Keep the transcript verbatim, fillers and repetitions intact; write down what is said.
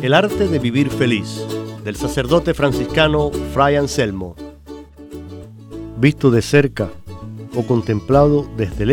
El arte de vivir feliz, del sacerdote franciscano Fray Anselmo. Visto de cerca o contemplado desde lejos,